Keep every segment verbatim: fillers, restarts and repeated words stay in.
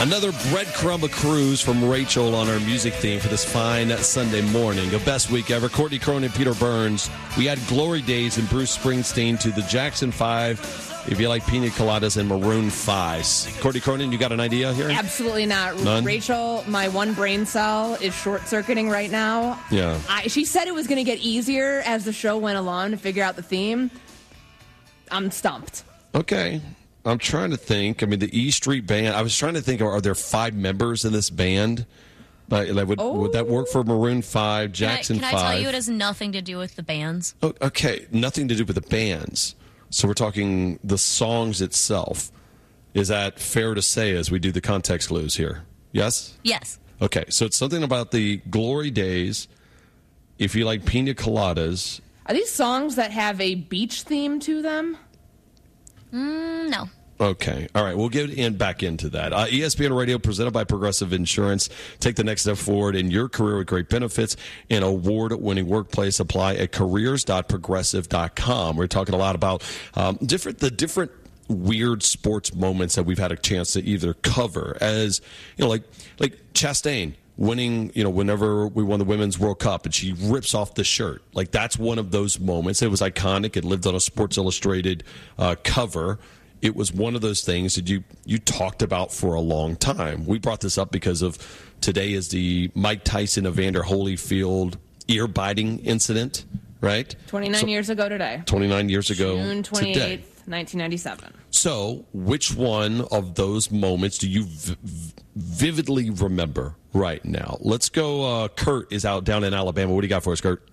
Another breadcrumb cruise from Rachel on our music theme for this fine Sunday morning. A best week ever. Courtney Cronin and Peter Burns. We had Glory Days and Bruce Springsteen to the Jackson five. If you like pina coladas and Maroon five. Courtney Cronin, you got an idea here? Absolutely not. None? Rachel, my one brain cell is short-circuiting right now. Yeah. I, she said it was going to get easier as the show went along to figure out the theme. I'm stumped. Okay. I'm trying to think. I mean, the E Street Band, I was trying to think, are there five members in this band? Like, like, would, oh. would that work for Maroon five, Jackson can I, five? Can I tell you it has nothing to do with the bands? Oh, okay, nothing to do with the bands. So we're talking the songs itself. Is that fair to say as we do the context clues here? Yes? Yes. Okay, so it's something about the Glory Days. If you like pina coladas. Are these songs that have a beach theme to them? Mm, no. Okay. All right. We'll get in back into that. Uh, E S P N Radio presented by Progressive Insurance. Take the next step forward in your career with great benefits and award-winning workplace. Apply at careers dot progressive dot com. We're talking a lot about um, different the different weird sports moments that we've had a chance to either cover as, you know, like like Chastain winning, you know, whenever we won the Women's World Cup and she rips off the shirt. Like, that's one of those moments. It was iconic. It lived on a Sports Illustrated uh, cover. It was one of those things that you, you talked about for a long time. We brought this up because of today is the Mike Tyson, Evander Holyfield ear-biting incident, right? twenty-nine so, years ago today. twenty-nine years ago June twenty-eighth, today. nineteen ninety-seven. So, which one of those moments do you v- vividly remember right now? Let's go. Uh, Kurt is out down in Alabama. What do you got for us, Kurt?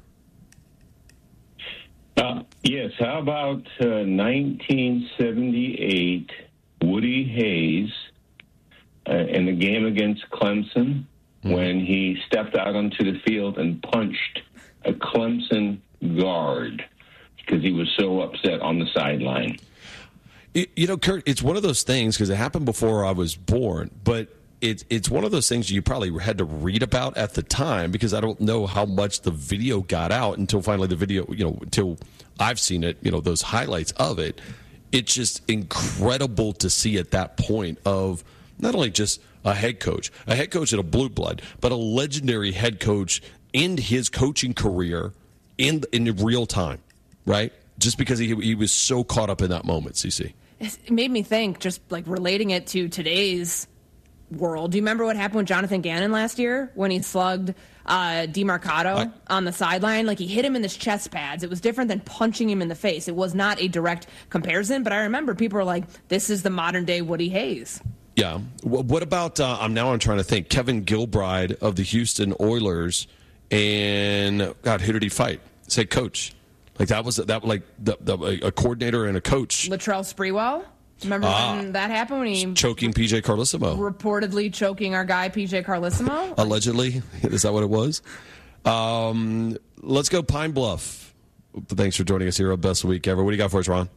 Uh, yes, how about uh, nineteen seventy-eight, Woody Hayes uh, in the game against Clemson mm-hmm. when he stepped out onto the field and punched a Clemson guard because he was so upset on the sideline. You know, Kurt, it's one of those things because it happened before I was born, but it, it's one of those things you probably had to read about at the time because I don't know how much the video got out until finally the video, you know, until I've seen it, you know, those highlights of it. It's just incredible to see at that point of not only just a head coach, a head coach at a blue blood, but a legendary head coach in his coaching career in in real time, right? Just because he he was so caught up in that moment, C C. It made me think, just like relating it to today's world. Do you remember what happened with Jonathan Gannon last year when he slugged uh, DeMarcado I, on the sideline? Like, he hit him in his chest pads. It was different than punching him in the face. It was not a direct comparison, but I remember people were like, this is the modern-day Woody Hayes. Yeah. What about, uh, I'm now I'm trying to think, Kevin Gilbride of the Houston Oilers, and, God, who did he fight? Say coach. Like, that was, that like, the, the, a coordinator and a coach. Latrell Sprewell? Remember ah, when that happened? When he choking P J Carlesimo. Reportedly choking our guy, P J Carlesimo? Allegedly. Is that what it was? Um, let's go Pine Bluff. Thanks for joining us here on Best Week Ever. What do you got for us, Ron?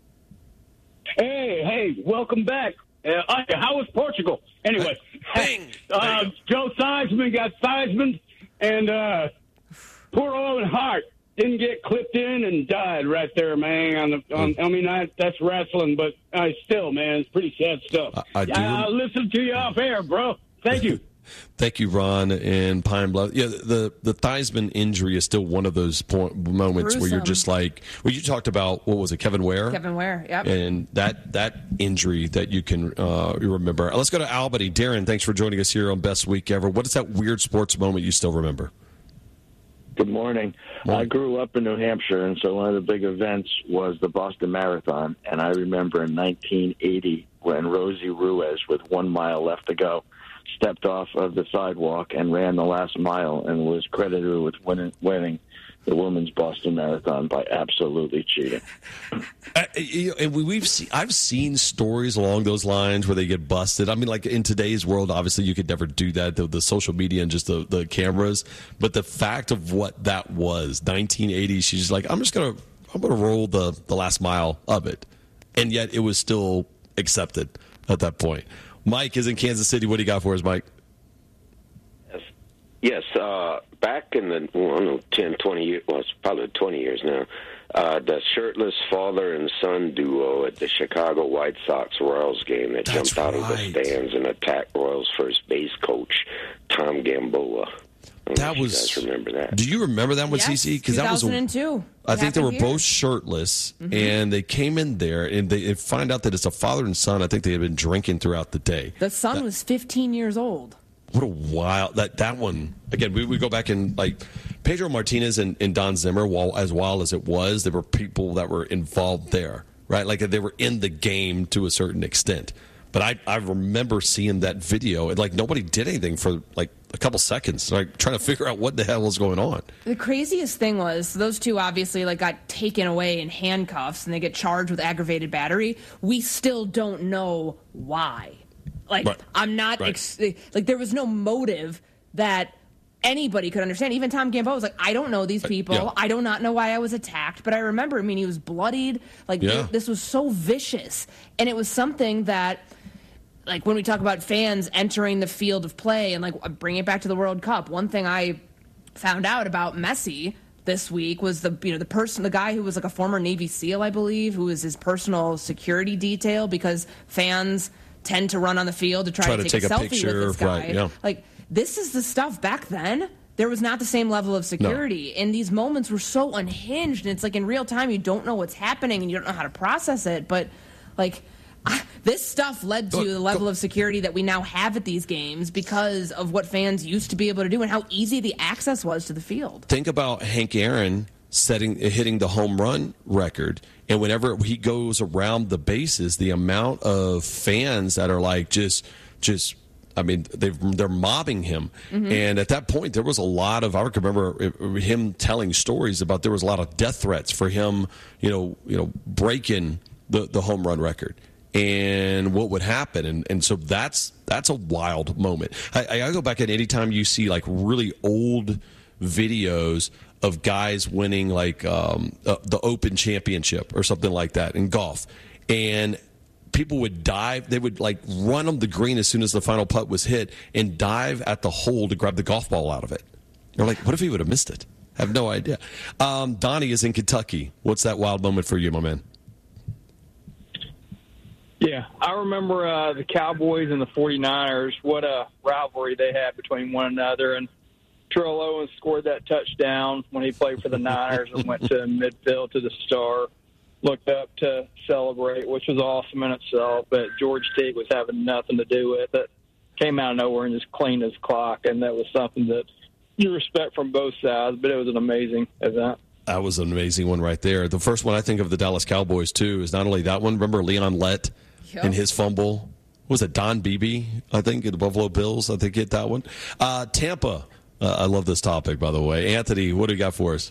Hey, hey, welcome back. Uh, how was Portugal? Anyway, Bing. uh, Joe Theismann got Theismann, and uh, poor Owen Hart didn't get clipped in and died right there, man. On the, on, I mean, I, that's wrestling, but uh, still, man, it's pretty sad stuff. I, I do. I'll listen to you off air, bro. Thank you. Thank you, Ron and Pine Bluff. Yeah, the the Theismann injury is still one of those point, moments Gruesome. where you're just like, well, you talked about, what was it, Kevin Ware? Kevin Ware, yep. And that that injury that you can uh, you remember. Let's go to Albany. Darren, thanks for joining us here on Best Week Ever. What is that weird sports moment you still remember? Good morning. morning. I grew up in New Hampshire, and so one of the big events was the Boston Marathon. And I remember in nineteen eighty when Rosie Ruiz, with one mile left to go, stepped off of the sidewalk and ran the last mile and was credited with winning, winning the women's Boston Marathon by absolutely cheating. Uh, you know, and we, we've seen, I've seen stories along those lines where they get busted. I mean, like in today's world, obviously you could never do that, the, the social media and just the, the cameras. But the fact of what that was, nineteen eighty, she's just like, I'm just gonna, I'm gonna roll the the last mile of it, and yet it was still accepted at that point. Mike is in Kansas City. What do you got for us, Mike? Yes, yes uh, back in the, well, I don't know, ten, twenty years, well, it's probably twenty years now, uh, the shirtless father and son duo at the Chicago White Sox Royals game that That's jumped out right. of the stands and attacked Royals first base coach Tom Gamboa. I don't know That if you was. guys remember that? Do you remember that one, Yes, C C? Because that was. two thousand two. I think they were Happened here. both shirtless, Mm-hmm. and they came in there and they and find out that it's a father and son. I think they had been drinking throughout the day. The son was fifteen years old. What a wild that that one again. We, we go back and like Pedro Martinez and, and Don Zimmer. While as wild as it was, there were people that were involved there, right? Like they were in the game to a certain extent. But I, I remember seeing that video, and like nobody did anything for like a couple seconds, like trying to figure out what the hell was going on. The craziest thing was those two obviously like got taken away in handcuffs and they get charged with aggravated battery. We still don't know why. Like Right. I'm not Right. ex- like there was no motive that anybody could understand. Even Tom Gamboa was like, I don't know these people. yeah. I do not know why I was attacked. But I remember, I mean, he was bloodied. Like Yeah. th- this was so vicious, and it was something that. Like when we talk about fans entering the field of play and like bring it back to the World Cup, one thing I found out about Messi this week was the you know the person the guy who was like a former Navy SEAL, I believe, who was his personal security detail because fans tend to run on the field to try, Try to, to take, take a a selfie picture, with this guy. right, yeah. Like this is the stuff back then. There was not the same level of security, and these moments were so unhinged. And it's like in real time, you don't know what's happening, and you don't know how to process it. But like. This stuff led to Go- the level go- of security that we now have at these games because of what fans used to be able to do and how easy the access was to the field. Think about Hank Aaron setting hitting the home run record, and whenever he goes around the bases, the amount of fans that are like just just I mean they've, they're mobbing him. Mm-hmm. And at that point there was a lot of I remember him telling stories about there was a lot of death threats for him, you know, you know breaking the, the home run record. And what would happen, and, and so that's that's a wild moment. I, I go back and anytime you see like really old videos of guys winning like um, uh, the Open Championship or something like that in golf, and people would dive, they would like run on the green as soon as the final putt was hit and dive at the hole to grab the golf ball out of it. You're like, what if he would have missed it? I have no idea. Um, Donnie is in Kentucky. What's that wild moment for you, my man? Yeah, I remember uh, the Cowboys and the forty-niners, what a rivalry they had between one another. And Terrell Owens scored that touchdown when he played for the Niners and went to midfield to the star, looked up to celebrate, which was awesome in itself. But George Teague was having nothing to do with it. Came out of nowhere and just cleaned his clock, and that was something that you respect from both sides, but it was an amazing event. That was an amazing one right there. The first one I think of the Dallas Cowboys, too, is not only that one. Remember Leon Lett Yep. and his fumble? What was it Don Beebe, I think, at the Buffalo Bills? I think hit that one. Uh, Tampa. Uh, I love this topic, by the way. Anthony, what do you got for us?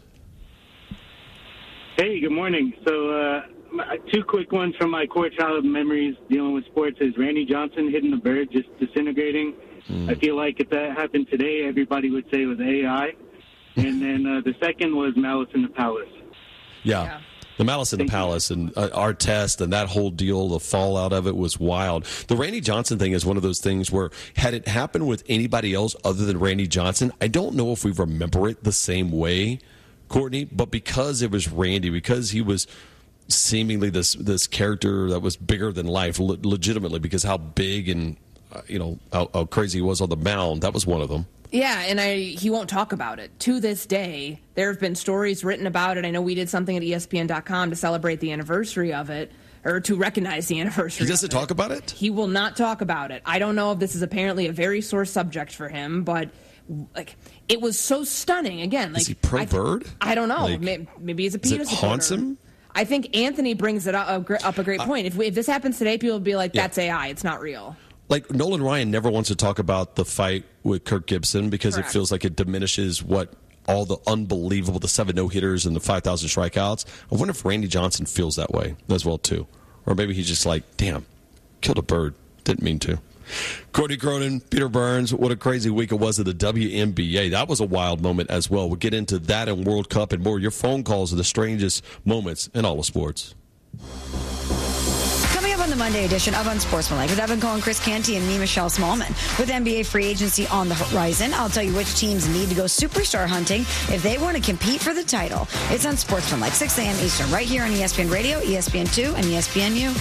Hey, good morning. So uh, my- two quick ones from my core childhood memories dealing with sports is Randy Johnson hitting the bird, just disintegrating. Mm. I feel like if that happened today, everybody would say it was A I. And then uh, the second was Malice in the Palace. Yeah. Yeah. The Malice in the Thank you. Palace and uh, our test and that whole deal, the fallout of it was wild. The Randy Johnson thing is one of those things where had it happened with anybody else other than Randy Johnson, I don't know if we remember it the same way, Courtney, but because it was Randy, because he was seemingly this this character that was bigger than life, le- legitimately, because how big and uh, you know how, how crazy he was on the mound, that was one of them. Yeah, and I he won't talk about it. To this day, there have been stories written about it. I know we did something at E S P N dot com to celebrate the anniversary of it, or to recognize the anniversary. He doesn't of it. talk about it? He will not talk about it. I don't know if this is apparently a very sore subject for him, but like it was so stunning. Again, like Is he pro I, bird? I don't know. Like, May- Maybe he's a Does it penis haunts supporter. him? I think Anthony brings it up, up gr- up a great point. If, we, if this happens today, people would be like, Yeah. "That's A I. It's not real." Like Nolan Ryan never wants to talk about the fight with Kirk Gibson because Correct. it feels like it diminishes what all the unbelievable, the seven no hitters and the five thousand strikeouts. I wonder if Randy Johnson feels that way as well too, or maybe he's just like, damn, killed a bird, didn't mean to. Courtney Cronin, Peter Burns, what a crazy week it was at the W N B A. That was a wild moment as well. We'll get into that and World Cup and more. Your phone calls are the strangest moments in all of sports. Coming up on the the Monday edition of Unsportsmanlike with Evan Cohen, Chris Canty, and me, Michelle Smallman. With N B A free agency on the horizon, I'll tell you which teams need to go superstar hunting if they want to compete for the title. It's Unsportsmanlike, six a.m. Eastern, right here on E S P N Radio, E S P N two, and E S P N U.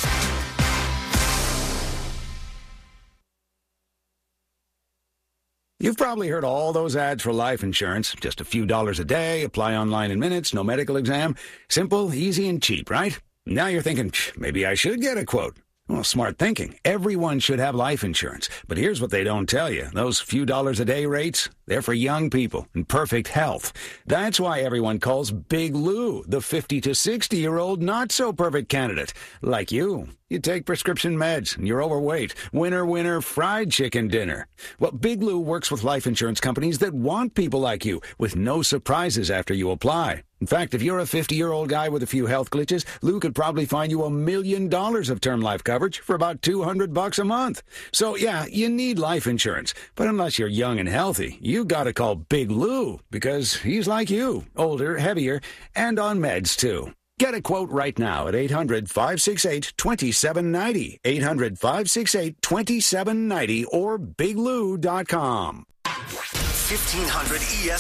You've probably heard all those ads for life insurance. Just a few dollars a day, apply online in minutes, no medical exam. Simple, easy, and cheap, right? Now you're thinking, maybe I should get a quote. Well, smart thinking. Everyone should have life insurance. But here's what they don't tell you. Those few dollars a day rates, they're for young people in perfect health. That's why everyone calls Big Lou the fifty to sixty-year-old not-so-perfect candidate. Like you. You take prescription meds, and you're overweight. Winner, winner, fried chicken dinner. Well, Big Lou works with life insurance companies that want people like you, with no surprises after you apply. In fact, if you're a fifty-year-old guy with a few health glitches, Lou could probably find you a million dollars of term life coverage for about two hundred bucks a month. So, yeah, you need life insurance. But unless you're young and healthy, you gotta call Big Lou, because he's like you, older, heavier, and on meds, too. Get a quote right now at eight hundred, five six eight, two seven nine zero, eight hundred, five six eight, two seven nine zero, or big lou dot com. fifteen hundred E S